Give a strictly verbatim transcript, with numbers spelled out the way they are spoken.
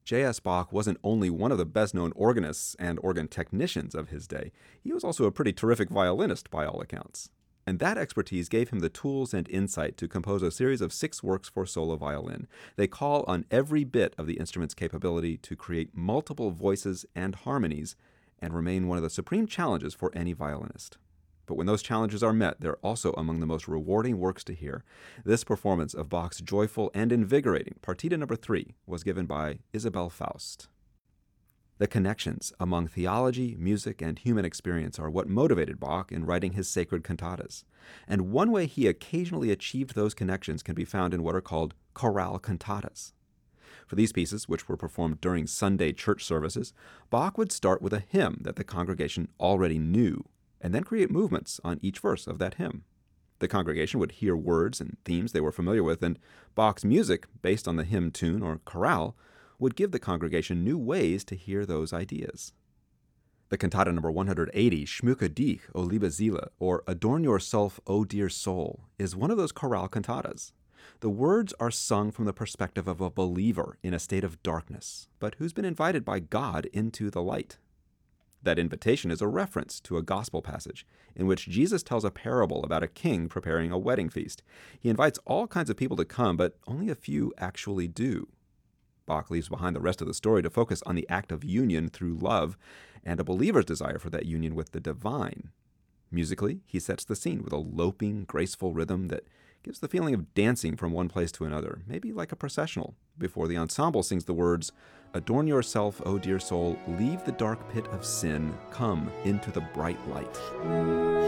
J S. Bach wasn't only one of the best-known organists and organ technicians of his day, he was also a pretty terrific violinist by all accounts. And that expertise gave him the tools and insight to compose a series of six works for solo violin. They call on every bit of the instrument's capability to create multiple voices and harmonies and remain one of the supreme challenges for any violinist. But when those challenges are met, they're also among the most rewarding works to hear. This performance of Bach's joyful and invigorating Partita number three was given by Isabelle Faust. The connections among theology, music, and human experience are what motivated Bach in writing his sacred cantatas. And one way he occasionally achieved those connections can be found in what are called chorale cantatas. For these pieces, which were performed during Sunday church services, Bach would start with a hymn that the congregation already knew, and then create movements on each verse of that hymn. The congregation would hear words and themes they were familiar with, and Bach's music, based on the hymn tune or chorale, would give the congregation new ways to hear those ideas. The cantata number one hundred eighty, Schmücke dich, O liebe Seele, or Adorn Yourself, O Dear Soul, is one of those chorale cantatas. The words are sung from the perspective of a believer in a state of darkness, but who's been invited by God into the light. That invitation is a reference to a gospel passage in which Jesus tells a parable about a king preparing a wedding feast. He invites all kinds of people to come, but only a few actually do. Bach leaves behind the rest of the story to focus on the act of union through love and a believer's desire for that union with the divine. Musically, he sets the scene with a loping, graceful rhythm that gives the feeling of dancing from one place to another, maybe like a processional, before the ensemble sings the words, Adorn yourself, O dear soul, leave the dark pit of sin, come into the bright light.